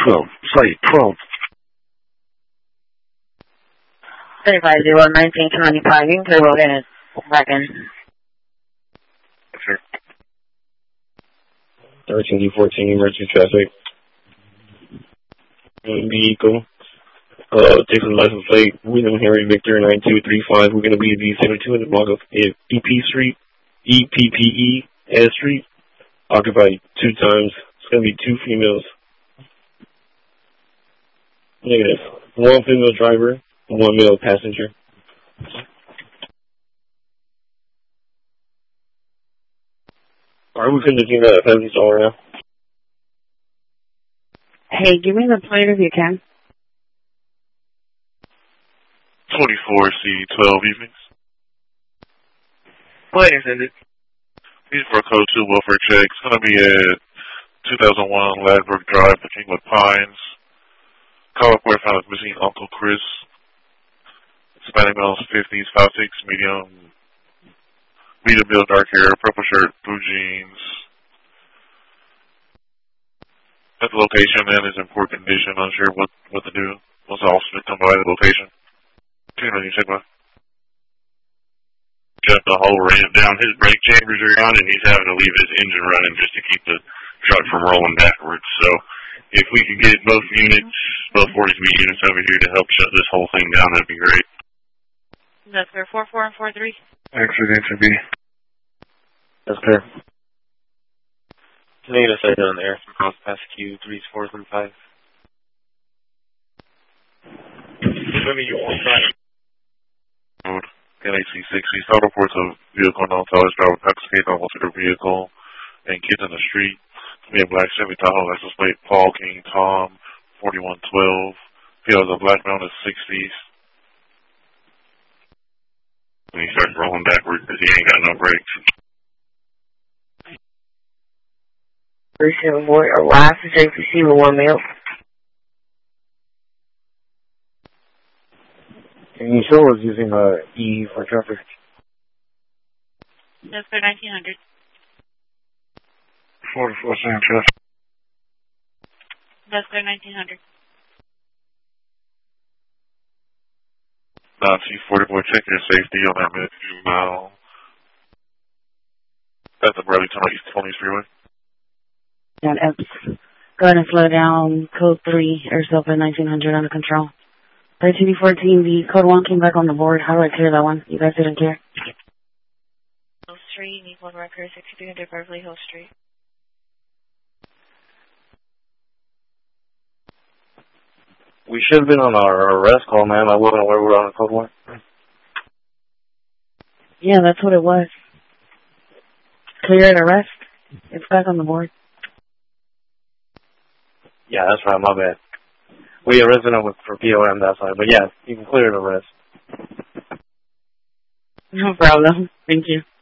12. Site 12. 3501-1925. You can clear both units. Back in. Sure. 13D14 emergency traffic. Vehicle. Jason license plate. William Henry Victor 9235. We're going to be at D72 in the block of EP Street. EPPE S Street. Occupied 2 times. It's going to be 2 females. Negative. 1 female driver. 1 male passenger. Alright, we're conducting the families all around. Hey, give me the plate if you can. 24C12 evenings. Plate intended. These for code 2 welfare check. It's going to be at 2001 Ladbroke Drive, the Kingwood Pines. Call report found as missing Uncle Chris. Hispanic males, 50s, 5'6", medium, medium build, dark hair, purple shirt, blue jeans. At the location, man, is in poor condition, unsure what to do. Once the officer come by the location. Tune on you, check by. Shut the whole ramp down. His brake chambers are on, and he's having to leave his engine running just to keep the truck from rolling backwards. So if we could get both 40 units over here to help shut this whole thing down, that'd be great. That's clear. 44 and 43. Exit entry B. That's clear. Negative side down there from Cross Pass Q 3s, 4s, and 5s. Let me you on site. Road, NAC-60. Start reports of vehicle non towers driver intoxicated on motor vehicle and kids in the street. We have black Chevy Tahoe license plate Paul King Tom 4112. He has a black male in his 60s. And he starts rolling backwards because he ain't got no brakes. 374, or last is JPC with 1 male. Can you show us using E for traffic? That's clear. 1900. 44 San traffic. That's clear. 1900. Nazi 44, check your safety on that mile. At the Burlington East 20th Freeway. And go ahead and slow down. Code 3, yourself at 1900 under control. 13D14, the code 1 came back on the board. How do I clear that one? You guys didn't care. Hill Street, need one record, 6300 Beverly Hill Street. We should have been on our arrest call, ma'am. I wasn't aware we were on a code 1. Yeah, that's what it was. Clear and arrest. It's back on the board. Yeah, that's right. My bad. We arrested him for POM that side. But yeah, you can clear the arrest. No problem. Thank you.